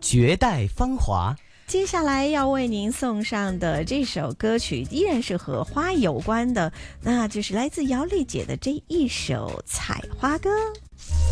绝代芳华。 接下来要为您送上的这首歌曲依然是和花有关的，那就是来自姚丽姐的这一首《采花歌》。